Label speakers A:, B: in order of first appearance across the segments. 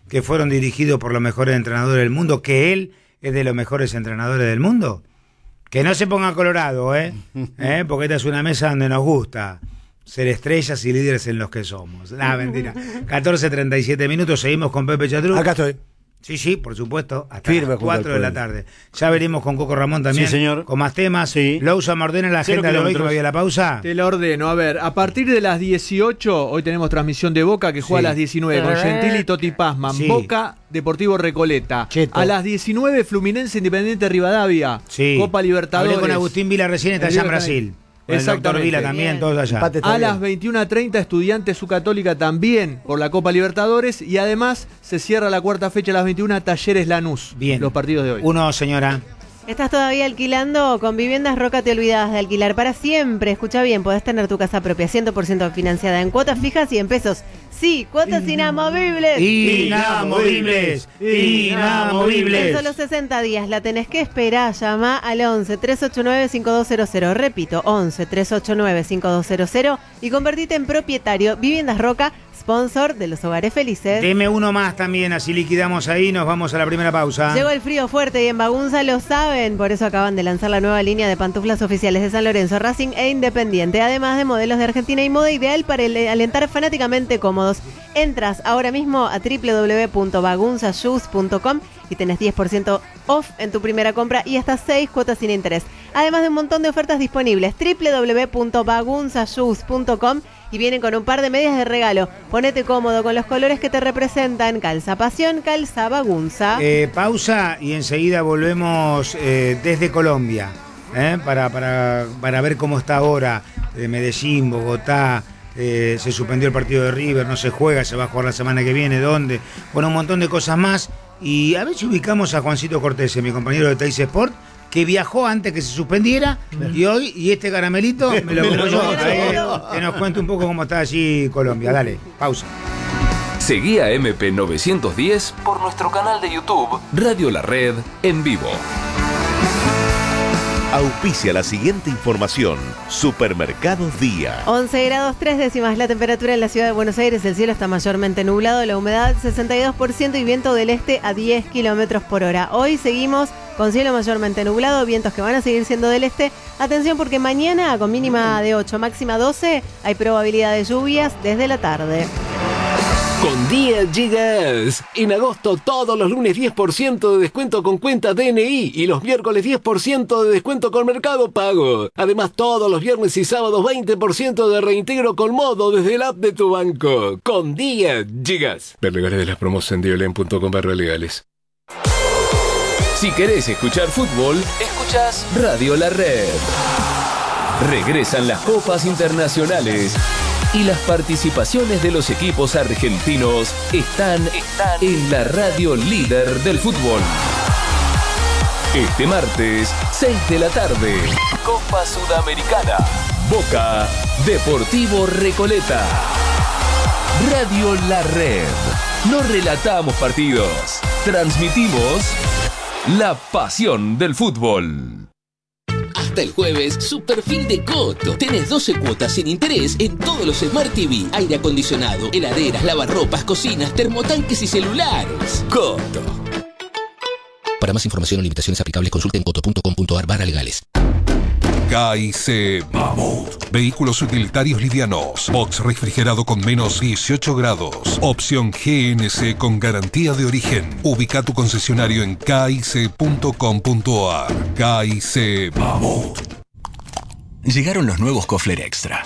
A: que fueron dirigidos por los mejores entrenadores del mundo, que él es de los mejores entrenadores del mundo. Que no se ponga colorado, porque esta es una mesa donde nos gusta ser estrellas y líderes en los que somos. Mentira. 14:37 minutos, seguimos con Pepe Chatruc.
B: Acá estoy.
A: Sí, por supuesto, hasta
B: Firme
A: las 4 de la tarde. Ya veremos con Coco Ramón también,
C: sí, señor,
A: con más temas.
C: Sí.
A: Lousa, me ordena la agenda de hoy, que me voy a la pausa.
D: Te lo ordeno. A ver, a partir de las 18, hoy tenemos transmisión de Boca que juega a las 19 con Gentili y Totti Pazman.
A: Sí.
D: Boca, Deportivo Recoleta.
B: Cheto.
D: A las 19, Fluminense Independiente Rivadavia.
A: Sí.
D: Copa Libertadores.
A: Hablé con Agustín Vila recién, está allá en Brasil. Con el doctor Vila también,
E: Bien.
A: todos allá.
D: A las 21:30, Estudiantes Su Católica también por la Copa Libertadores. Y además se cierra la cuarta fecha a las 21, Talleres Lanús.
A: Bien.
D: Los partidos de hoy.
A: Uno, señora.
E: ¿Estás todavía alquilando? Con Viviendas Roca te olvidas de alquilar para siempre. Escucha bien, podés tener tu casa propia 100% financiada en cuotas fijas y en pesos. Sí, cuotas inamovibles.
A: Inamovibles. Inamovibles.
E: En solo 60 días la tenés que esperar. Llama al 11-389-5200. Repito, 11-389-5200 y convertite en propietario. Viviendas Roca, sponsor de los hogares felices.
A: Deme uno más también, así liquidamos ahí, nos vamos a la primera pausa.
E: Llegó el frío fuerte y en Bagunza lo saben, por eso acaban de lanzar la nueva línea de pantuflas oficiales de San Lorenzo, Racing e Independiente, además de modelos de Argentina y moda ideal para alentar fanáticamente cómodos. Entras ahora mismo a www.bagunzashoes.com y tenés 10% off en tu primera compra y hasta 6 cuotas sin interés. Además de un montón de ofertas disponibles, www.bagunzashoes.com y vienen con un par de medias de regalo. Ponete cómodo con los colores que te representan. Calza pasión, calza bagunza.
A: Pausa y enseguida volvemos desde Colombia, para ver cómo está ahora Medellín, Bogotá. Se suspendió el partido de River, no se juega, se va a jugar la semana que viene, ¿dónde? Bueno, un montón de cosas más. Y a ver si ubicamos a Juancito Cortés, mi compañero de Teis Sport, que viajó antes que se suspendiera, y este caramelito me lo como yo, que nos cuente un poco cómo está allí Colombia. Dale, pausa.
F: Seguí a MP910 por nuestro canal de YouTube Radio La Red en vivo.
G: Auspicia la siguiente información. Supermercados Día.
E: 11 grados 3 décimas la temperatura en la ciudad de Buenos Aires. El cielo está mayormente nublado, la humedad 62% y viento del este a 10 kilómetros por hora. Hoy seguimos con cielo mayormente nublado, vientos que van a seguir siendo del este. Atención porque mañana con mínima de 8, máxima 12, hay probabilidad de lluvias desde la tarde.
H: Con Día Gigas. En agosto todos los lunes 10% de descuento con cuenta DNI y los miércoles 10% de descuento con Mercado Pago. Además todos los viernes y sábados 20% de reintegro con modo desde el app de tu banco. Con Día Gigas. Ver legales de las promos en diolen.com/legales.
F: Si querés escuchar fútbol, escuchás Radio La Red. Regresan las copas internacionales y las participaciones de los equipos argentinos están en la radio líder del fútbol. Este martes, 6 de la tarde, Copa Sudamericana, Boca, Deportivo Recoleta. Radio La Red. No relatamos partidos, transmitimos la pasión del fútbol.
I: Hasta el jueves, super fin de Coto. Tenés 12 cuotas sin interés en todos los Smart TV, aire acondicionado, heladeras, lavarropas, cocinas, termotanques y celulares. Coto. Para más información o limitaciones aplicables, consulten coto.com.ar/legales.
J: KIC Mamut. Vehículos utilitarios livianos. Box refrigerado con menos 18 grados. Opción GNC con garantía de origen. Ubica tu concesionario en kic.com.ar. KIC Mamut.
K: Llegaron los nuevos Kofler Extra.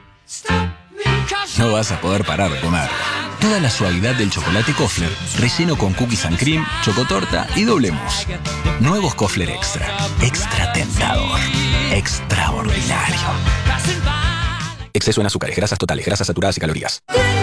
K: No vas a poder parar de comer. Toda la suavidad del chocolate Kofler, relleno con cookies and cream, chocotorta y doble mousse. Nuevos Kofler Extra. Extra tentador. Extraordinario. Exceso en azúcares, grasas totales, grasas saturadas y calorías.